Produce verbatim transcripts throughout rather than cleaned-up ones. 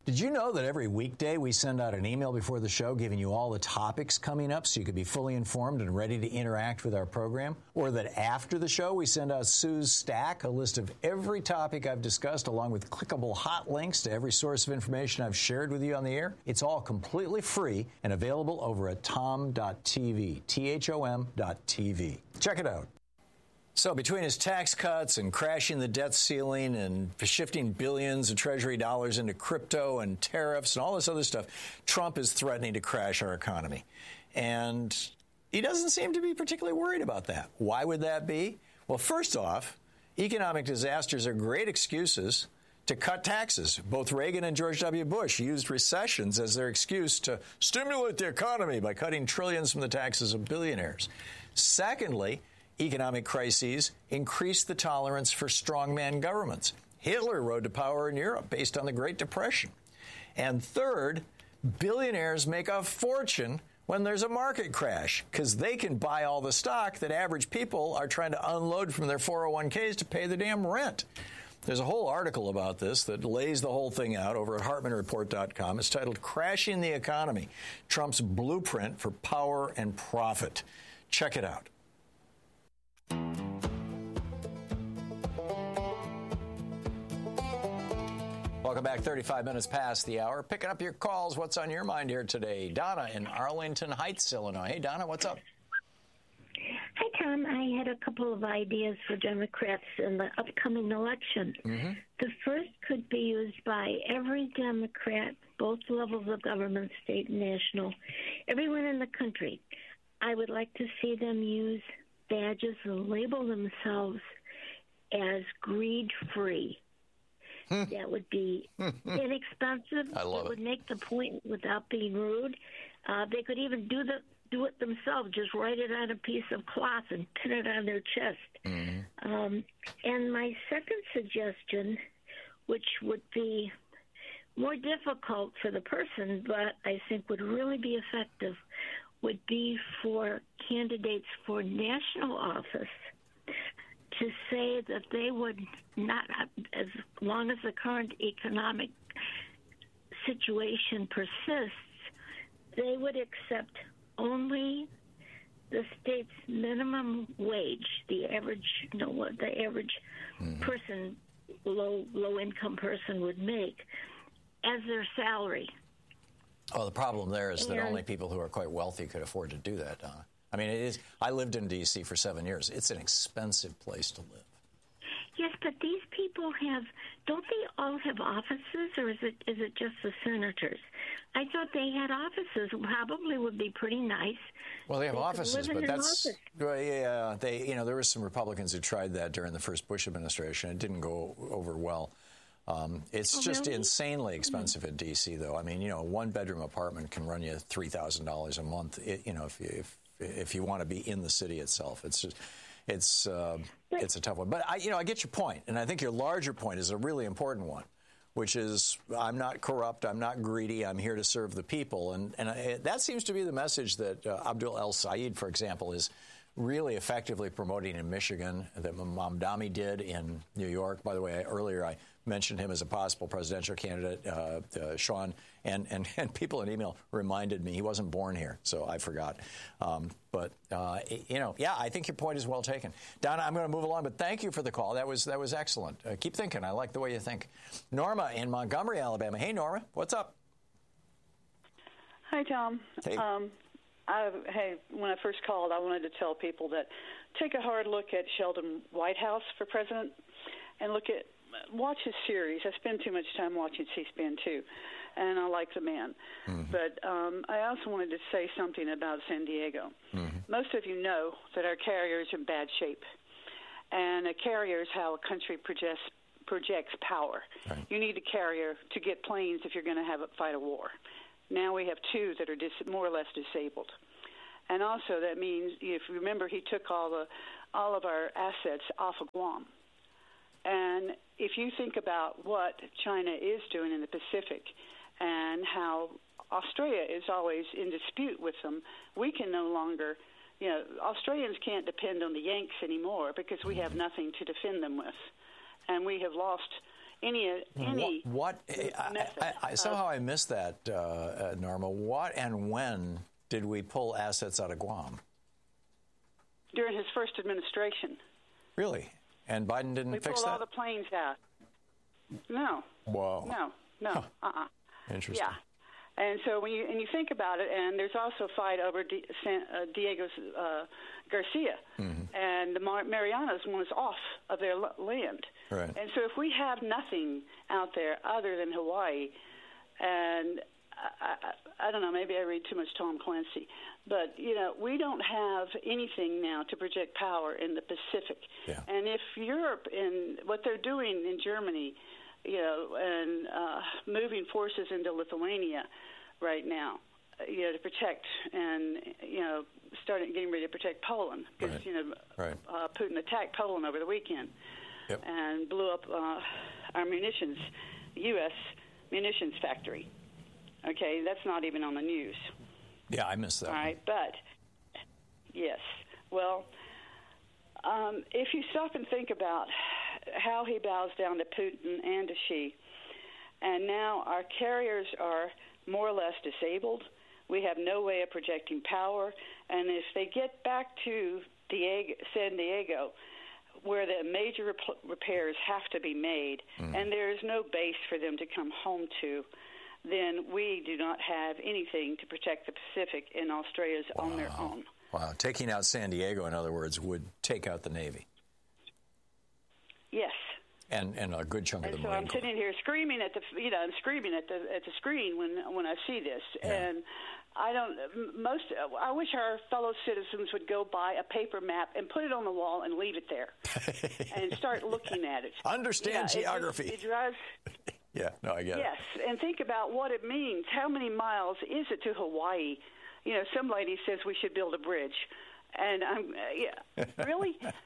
Did you know that every weekday we send out an email before the show giving you all the topics coming up so you could be fully informed and ready to interact with our program? Or that after the show we send out Sue's Stack, a list of every topic I've discussed along with clickable hot links to every source of information I've shared with you on the air? It's all completely free and available over at tom dot t v, T H O M dot T V. Check it out. So between his tax cuts and crashing the debt ceiling and shifting billions of Treasury dollars into crypto and tariffs and all this other stuff, Trump is threatening to crash our economy. And he doesn't seem to be particularly worried about that. Why would that be? Well, first off, economic disasters are great excuses to cut taxes. Both Reagan and George W. Bush used recessions as their excuse to stimulate the economy by cutting trillions from the taxes of billionaires. Secondly, economic crises increase the tolerance for strongman governments. Hitler rode to power in Europe based on the Great Depression. And third, billionaires make a fortune when there's a market crash because they can buy all the stock that average people are trying to unload from their four oh one k's to pay the damn rent. There's a whole article about this that lays the whole thing out over at Hartman Report dot com. It's titled Crashing the Economy, Trump's Blueprint for Power and Profit. Check it out. Welcome back. thirty-five minutes past the hour. Picking up your calls. What's on your mind here today? Donna in Arlington Heights, Illinois. Hey, Donna, what's up? Hi, Tom. I had a couple of ideas for Democrats in the upcoming election. Mm-hmm. The first could be used by every Democrat, both levels of government, state and national, everyone in the country. I would like to see them use badges and label themselves as greed-free. Hmm. That would be inexpensive. I love it. It would make the point without being rude. Uh, they could even do the do it themselves. Just write it on a piece of cloth and pin it on their chest. Mm-hmm. Um, and my second suggestion, which would be more difficult for the person, but I think would really be effective, would be for candidates for national office to say that they would not, as long as the current economic situation persists, they would accept only the state's minimum wage, the average, you know, what the average mm-hmm. person, low low income person would make, as their salary. Oh, the problem there is and, that only people who are quite wealthy could afford to do that, Donna. I mean, it is. I lived in D C for seven years. It's an expensive place to live. Yes, but these people have, don't they all have offices, or is it is it just the senators? I thought they had offices. Probably would be pretty nice. Well, they have they offices, but that's office. well, yeah. They, you know, there were some Republicans who tried that during the first Bush administration. It didn't go over well. Um, it's oh, just really? insanely expensive mm-hmm. in D C, though. I mean, you know, a one-bedroom apartment can run you three thousand dollars a month. It, you know, if you, if if you want to be in the city itself, it's just, it's uh, it's a tough one. But I, you know, I get your point, and I think your larger point is a really important one, which is I'm not corrupt, I'm not greedy, I'm here to serve the people, and and I, that seems to be the message that uh, Abdul El Sayed, for example, is really effectively promoting in Michigan, that Mamdani did in New York. By the way, I, earlier I mentioned him as a possible presidential candidate, uh, uh, Sean, and, and, and people in email reminded me he wasn't born here, so I forgot. Um, but, uh, you know, yeah, I think your point is well taken. Donna, I'm going to move along, but thank you for the call. That was that was excellent. Uh, keep thinking. I like the way you think. Norma in Montgomery, Alabama. Hey, Norma, what's up? Hi, Tom. Hey. Um, I, hey, when I first called, I wanted to tell people that take a hard look at Sheldon Whitehouse for president and look at, watch his series. I spend too much time watching C-SPAN, too, and I like the man. Mm-hmm. But um, I also wanted to say something about San Diego. Mm-hmm. Most of you know that our carrier is in bad shape, and a carrier is how a country projects, projects power. Right. You need a carrier to get planes if you're going to have a, fight a war. Now we have two that are dis- more or less disabled. And also that means, if you remember, he took all the all of our assets off of Guam. And if you think about what China is doing in the Pacific and how Australia is always in dispute with them, we can no longer, you know, Australians can't depend on the Yanks anymore because we have nothing to defend them with. And we have lost any any what, what method. I, I, I, somehow I missed that, uh, uh, Norma. What and when did we pull assets out of Guam? During his first administration. Really? And Biden didn't we fix that? We pulled all the planes out. No. Whoa. No. No. Huh. Uh-uh. Interesting. Yeah. And so when you and you think about it, and there's also a fight over D, San, uh, Diego's uh, Garcia, mm-hmm. and the Mar- Marianas one is off of their l- land. Right. And so if we have nothing out there other than Hawaii, and I, I, I don't know, maybe I read too much Tom Clancy, but you know we don't have anything now to project power in the Pacific. Yeah. And if Europe and what they're doing in Germany, you know, and uh, moving forces into Lithuania right now, you know, to protect and, you know, starting getting ready to protect Poland because, right. you know, right. uh, Putin attacked Poland over the weekend yep. and blew up uh, our munitions, U S munitions factory. Okay, that's not even on the news. Yeah, I missed that. All one. right, but, yes, well, um, if you stop and think about how he bows down to Putin and to Xi, and now our carriers are more or less disabled. We have no way of projecting power, and if they get back to Diego, San Diego, where the major rep- repairs have to be made, mm. and there is no base for them to come home to, then we do not have anything to protect the Pacific, and Australia's wow. on their own. Wow. Taking out San Diego, in other words, would take out the Navy. Yes. And and a good chunk and of the so Marine I'm Corps. sitting here screaming at the you know I'm screaming at the at the screen when when I see this, yeah. and I don't most I wish our fellow citizens would go buy a paper map and put it on the wall and leave it there and start looking at it. Understand yeah, geography. It, it drives. yeah, no, I get yes, it. Yes, and think about what it means. How many miles is it to Hawaii? You know, some lady says we should build a bridge, and I'm uh, yeah, really. uh,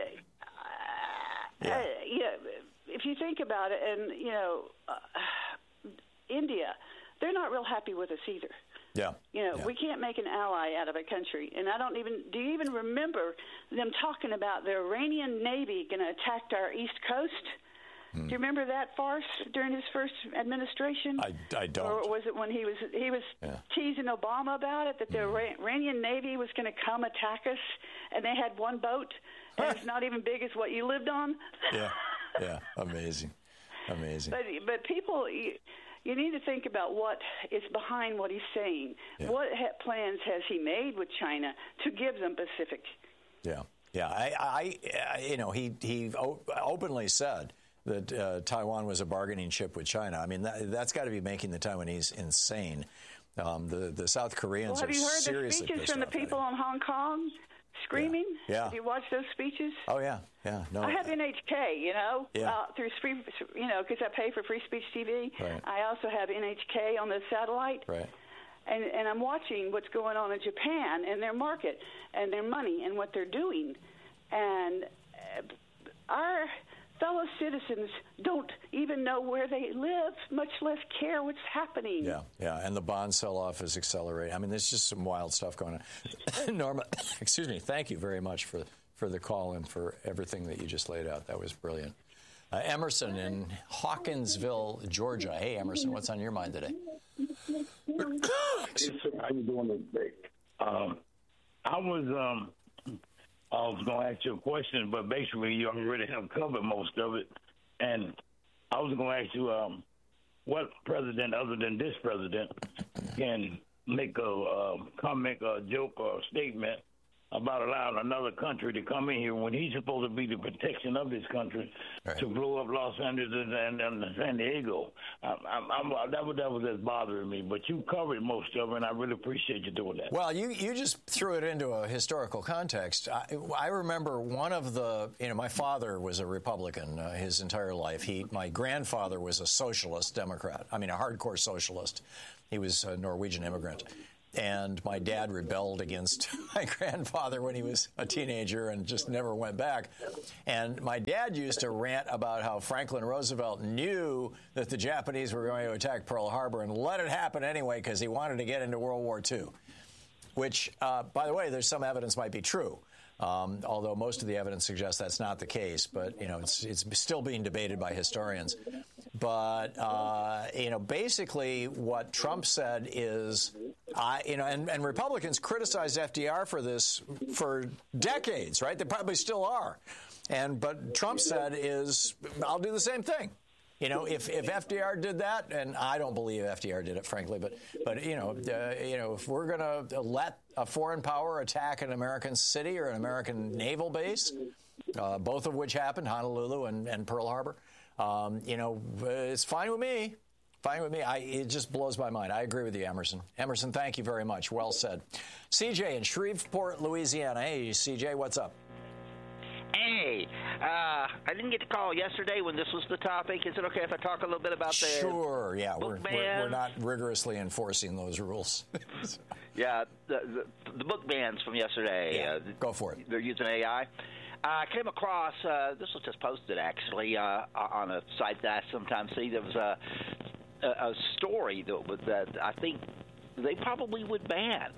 Yeah. Uh, yeah, if you think about it, and, you know, uh, India, they're not real happy with us either. Yeah. You know, yeah. we can't make an ally out of a country. And I don't even, do you even remember them talking about the Iranian Navy going to attack our East Coast? Hmm. Do you remember that farce during his first administration? I, I don't. Or was it when he was he was yeah. teasing Obama about it, that the hmm. Iranian Navy was going to come attack us, and they had one boat, and it's not even big as what you lived on? yeah, yeah, amazing, amazing. But, but people, you, you need to think about what is behind what he's saying. Yeah. What ha- plans has he made with China to give them Pacific? Yeah, yeah. I, I, I you know, he he openly said that uh, Taiwan was a bargaining chip with China. I mean, that, that's got to be making the Taiwanese insane. Um, the the South Koreans well, have are you heard seriously the speeches from the people on in Hong Kong screaming? Yeah. yeah. Have you watched those speeches? Oh yeah, yeah. No, I have N H K, you know, yeah. uh, through free, you know, because I pay for Free Speech T V. Right. I also have N H K on the satellite. Right. And and I'm watching what's going on in Japan and their market and their money and what they're doing, and uh, our fellow citizens don't even know where they live, much less care what's happening. Yeah, yeah, and the bond sell-off is accelerating. I mean, there's just some wild stuff going on. Norma, excuse me, thank you very much for, for the call and for everything that you just laid out. That was brilliant. Uh, Emerson in Hawkinsville, Georgia. Hey, Emerson, what's on your mind today? How you doing today? Um, I was... Um, I was going to ask you a question, but basically you already have covered most of it. And I was going to ask you um, what president other than this president can make a uh, comment, a joke, or a statement about allowing another country to come in here when he's supposed to be the protection of this country right. to blow up Los Angeles and, and, and San Diego. I, I, I'm, that, was, that was just bothering me. But you covered most of it, and I really appreciate you doing that. Well, you, you just threw it into a historical context. I, I remember one of the, you know, my father was a Republican uh, his entire life. He, my grandfather was a socialist Democrat. I mean, a hardcore socialist. He was a Norwegian immigrant. And my dad rebelled against my grandfather when he was a teenager and just never went back. And my dad used to rant about how Franklin Roosevelt knew that the Japanese were going to attack Pearl Harbor and let it happen anyway because he wanted to get into World War Two, which, uh, by the way, there's some evidence might be true. Um, although most of the evidence suggests that's not the case, but you know it's it's still being debated by historians. But uh, you know, basically, what Trump said is, I you know, and, and Republicans criticized F D R for this for decades, right? They probably still are. And but Trump said is, I'll do the same thing. You know, if, if F D R did that, and I don't believe F D R did it, frankly, but but you know, uh, you know, if we're going to let a foreign power attack an American city or an American naval base, uh, both of which happened, Honolulu and, and Pearl Harbor, um, you know, it's fine with me. Fine with me. I, it just blows my mind. I agree with you, Emerson. Emerson, thank you very much. Well said. C J in Shreveport, Louisiana. Hey, C J, what's up? Hey, uh, I didn't get to call yesterday when this was the topic. Is it okay if I talk a little bit about the Sure, yeah. We're, book we're, we're not rigorously enforcing those rules. yeah, the, the, the book bans from yesterday. Yeah, uh, go for it. They're using A I. I came across, uh, this was just posted actually, uh, on a site that I sometimes see. There was a, a, a story that, was, that I think they probably would ban.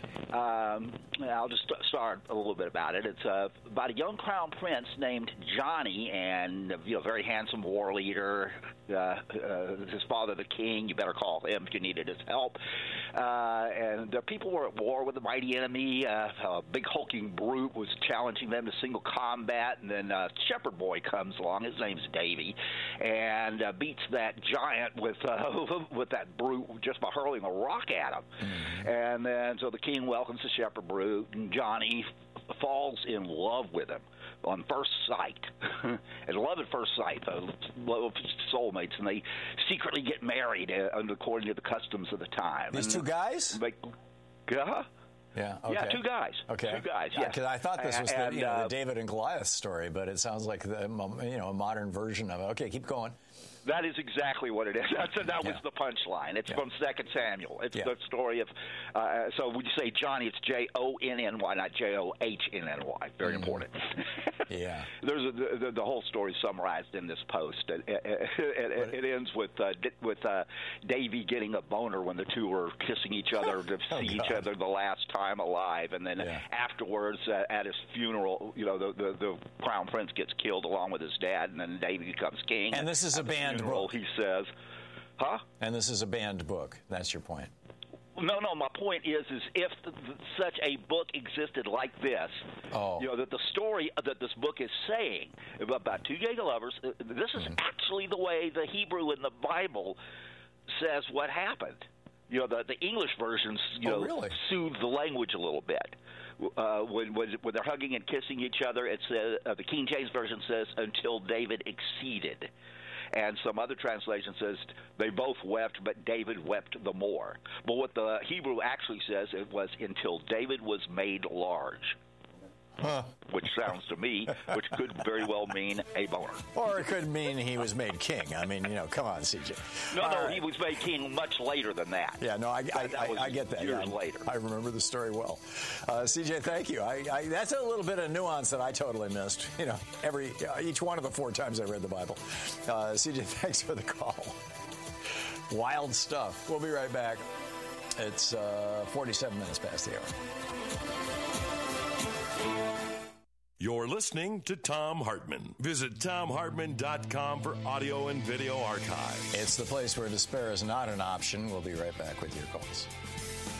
Um, I'll just start a little bit about it. It's uh, about a young crown prince named Johnny, and you know, very handsome war leader. Uh, uh, his father, the king. You better call him if you needed his help. Uh, and the people were at war with a mighty enemy. Uh, a big hulking brute was challenging them to single combat, and then uh, Shepherd Boy comes along. His name's Davy, and uh, beats that giant with uh, with that brute just by hurling a rock at him. Mm-hmm. And then so the king welcomes the Shepherd brute, and Johnny f- falls in love with him on first sight. And love at first sight, uh, love soulmates, and they secretly get married uh, according to the customs of the time. These and, two guys? Like, uh, yeah, okay. Yeah, two guys. Okay. Two guys, yeah. Because I thought this was and, the, you know, uh, the David and Goliath story, but it sounds like the, you know, a modern version of it. Okay, keep going. That is exactly what it is. That's, that was yeah. the punchline. It's yeah. from Second Samuel. It's yeah. the story of, uh, so when you say Johnny, it's J O N N Y, not J O H N N Y. Very mm-hmm. important. yeah. There's a, the, the whole story summarized in this post. It, it, it, it ends with uh, with uh, Davy getting a boner when the two were kissing each other to oh, see God. each other the last time alive. And then yeah. afterwards, uh, at his funeral, you know, the, the, the crown prince gets killed along with his dad, and then Davy becomes king. And this is at a banned funeral, book. He says, huh? And this is a banned book. That's your point. No, no. My point is, is if the, the, such a book existed like this, oh. you know, that the story that this book is saying about two gay lovers, this is mm-hmm. actually the way the Hebrew in the Bible says what happened. You know, the, the English versions, you oh, know, really? soothe the language a little bit. Uh, when, when when they're hugging and kissing each other, it says uh, the King James version says until David exceeded. And some other translation says they both wept, but David wept the more. But what the Hebrew actually says, it was until David was made large. Huh. Which sounds to me, which could very well mean a boner. Or it could mean he was made king. I mean, you know, come on, C J. No, All no, right. he was made king much later than that. Yeah, no, I, I, that was I, I get that. Years yeah, later. I remember the story well. Uh, C J, thank you. I, I, that's a little bit of nuance that I totally missed. You know, every uh, each one of the four times I read the Bible. Uh, C J, thanks for the call. Wild stuff. We'll be right back. It's uh, forty-seven minutes past the hour. You're listening to Thom Hartmann. Visit Thom Hartmann dot com for audio and video archive. It's the place where despair is not an option. We'll be right back with your calls.